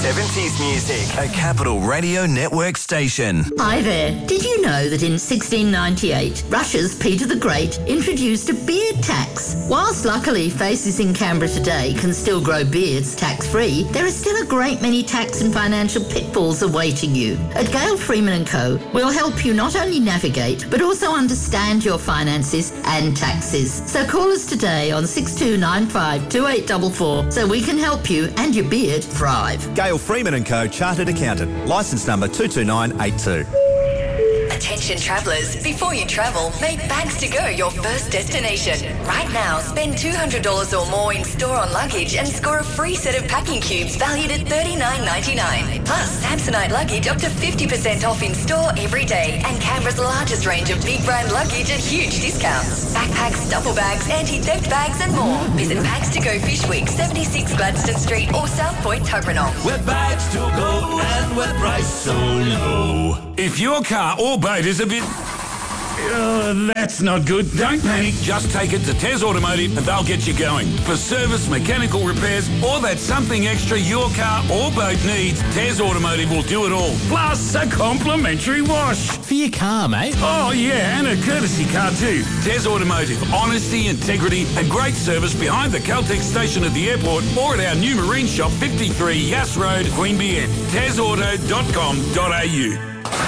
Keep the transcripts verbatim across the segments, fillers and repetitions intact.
seventies music, a Capital Radio Network station. Hi there. Did you know that in sixteen ninety-eight, Russia's Peter the Great introduced a beard tax? Whilst luckily faces in Canberra today can still grow beards tax-free, there are still a great many tax and financial pitfalls awaiting you. At Gale Freeman and Co, we'll help you not only navigate, but also understand your finances and taxes. So call us today on six two nine five two eight four four so we can help you and your beard thrive. Gale Freeman and Co, Chartered Accountant, licence number two two nine eight two. Attention travellers, before you travel, make Bags to Go your first destination. Right now, spend two hundred dollars or more in store on luggage and score a free set of packing cubes valued at thirty-nine ninety-nine. Plus, Samsonite luggage up to fifty percent off in store every day, and Canberra's largest range of big brand luggage at huge discounts. Backpacks, duffel bags, anti-theft bags and more. Visit Bags to Go Fish Week, seventy-six Gladstone Street or South Point, Tuggeranong. Where bags to go and where price so low. If your car or boat is a bit... Uh, that's not good. Don't panic. Just take it to Tez Automotive and they'll get you going. For service, mechanical repairs, or that something extra your car or boat needs, Tez Automotive will do it all. Plus a complimentary wash. For your car, mate. Oh, yeah, and a courtesy car too. Tez Automotive. Honesty, integrity and great service behind the Caltex station at the airport or at our new marine shop, fifty-three Yass Road, Queanbeyan. tez auto dot com dot a u.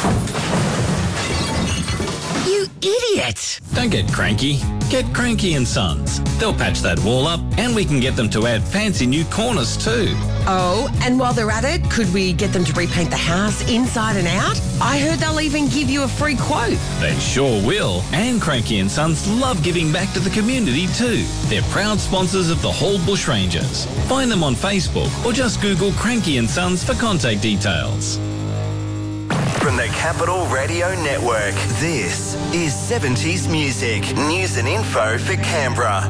You idiot! Don't get cranky. Get Cranky and Sons. They'll patch that wall up and we can get them to add fancy new corners too. Oh, and while they're at it, could we get them to repaint the house inside and out? I heard they'll even give you a free quote. They sure will. And Cranky and Sons love giving back to the community too. They're proud sponsors of the Hall Bushrangers. Find them on Facebook or just Google Cranky and Sons for contact details. From the Capital Radio Network, this is seventies music, news and info for Canberra.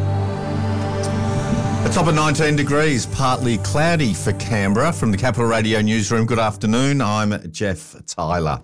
A top of nineteen degrees, partly cloudy for Canberra. From the Capital Radio Newsroom, good afternoon. I'm Jeff Tyler.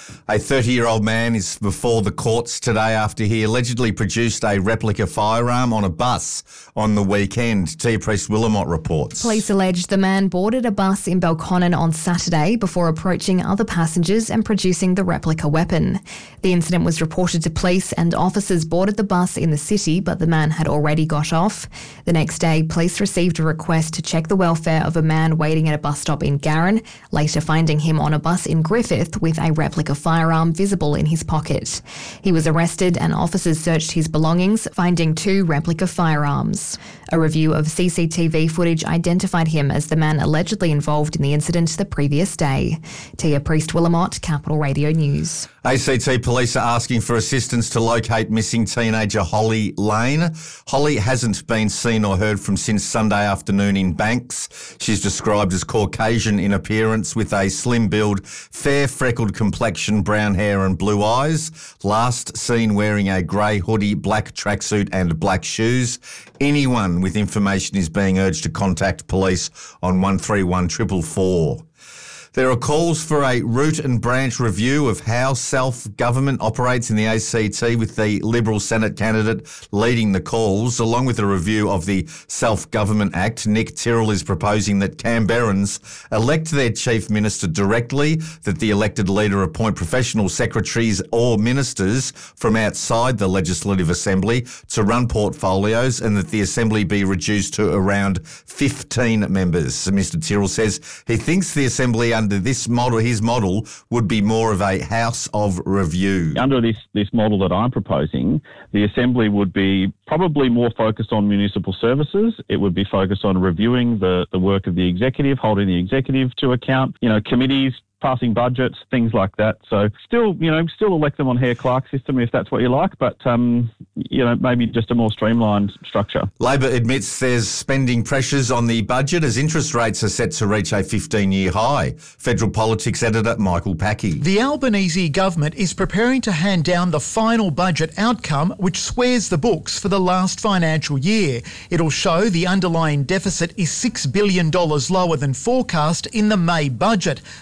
A thirty-year-old man is before the courts today after he allegedly produced a replica firearm on a bus on the weekend. Tia Priest-Willamot reports. Police allege the man boarded a bus in Belconnen on Saturday before approaching other passengers and producing the replica weapon. The incident was reported to police and officers boarded the bus in the city, but the man had already got off. The next day, police received a request to check the welfare of a man waiting at a bus stop in Garran, later finding him on a bus in Griffith with a replica firearm visible in his pocket. He was arrested and officers searched his belongings, finding two replica firearms. A review of C C T V footage identified him as the man allegedly involved in the incident the previous day. Tia Priest-Willamot, Capital Radio News. A C T police are asking for assistance to locate missing teenager Holly Lane. Holly hasn't been seen or heard from since Sunday afternoon in Banks. She's described as Caucasian in appearance with a slim build, fair freckled complexion, brown hair and blue eyes. Last seen wearing a grey hoodie, black tracksuit and black shoes. Anyone with information is being urged to contact police on one three one four four four. There are calls for a root and branch review of how self-government operates in the A C T, with the Liberal Senate candidate leading the calls, along with a review of the Self-Government Act. Nick Tyrrell is proposing that Canberrans elect their Chief Minister directly, that the elected leader appoint professional secretaries or ministers from outside the Legislative Assembly to run portfolios, and that the Assembly be reduced to around fifteen members. Mister Tyrrell says he thinks the Assembly under this model, his model, would be more of a house of review. Under this, this model that I'm proposing, the Assembly would be probably more focused on municipal services. It would be focused on reviewing the, the work of the executive, holding the executive to account, you know, committees, passing budgets, things like that. So still, you know, still elect them on Hare-Clark system if that's what you like, but, um, you know, maybe just a more streamlined structure. Labor admits there's spending pressures on the budget as interest rates are set to reach a fifteen-year high. Federal Politics editor Michael Packey. The Albanese government is preparing to hand down the final budget outcome, which swears the books for the last financial year. It'll show the underlying deficit is six billion dollars lower than forecast in the May budget, mainly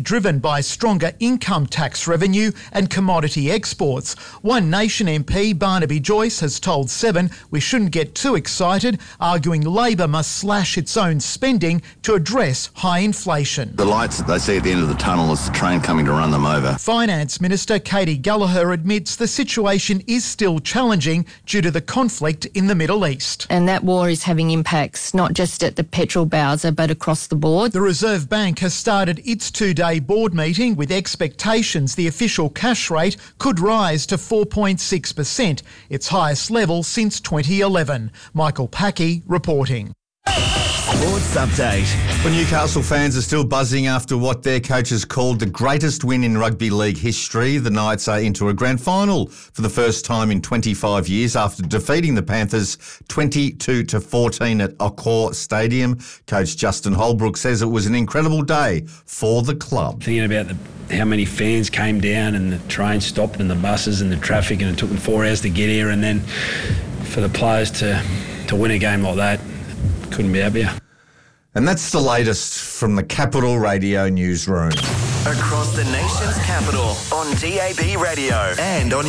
driven by stronger income tax revenue and commodity exports. One Nation M P, Barnaby Joyce, has told Seven we shouldn't get too excited, arguing Labor must slash its own spending to address high inflation. The lights that they see at the end of the tunnel is the train coming to run them over. Finance Minister Katie Gallagher admits the situation is still challenging due to the conflict in the Middle East. And that war is having impacts not just at the petrol bowser but across the board. The Reserve Bank has started its two-day board meeting with expectations the official cash rate could rise to four point six percent, its highest level since twenty eleven. Michael Packey reporting. Sports update. Well, Newcastle fans are still buzzing after what their coaches called the greatest win in rugby league history. The Knights are into a grand final for the first time in twenty-five years after defeating the Panthers twenty-two to fourteen at Accor Stadium. Coach Justin Holbrook says it was an incredible day for the club. Thinking about the, how many fans came down and the train stopped and the buses and the traffic, and it took them four hours to get here, and then for the players to, to win a game like that, couldn't be happier. And that's the latest from the Capital Radio newsroom. Across the nation's capital on D A B Radio and on